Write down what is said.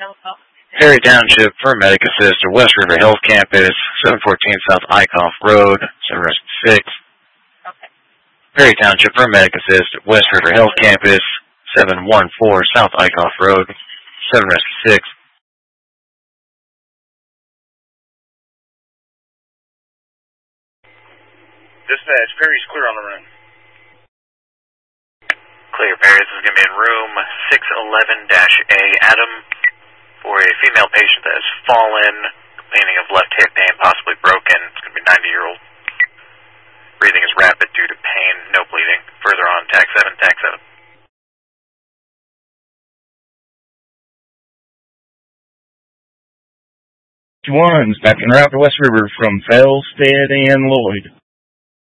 Perry Township for Medic Assist to West River Health Campus, 714 South Eichhoff Road, 7-6. Perry Township for Medic Assist at West River Health Campus, 714 South Eichhoff Road, 7-6. Dispatch, Perry's clear on the run. Clear, Perry. This is going to be in room 611-A, Adam, for a female patient that has fallen, complaining of left hip pain, possibly broken. It's going to be 90-year-old. Breathing is rapid due to pain, no bleeding. Further on, TAC 7, TAC 7. One's back en route to West River from Fellstead and Lloyd.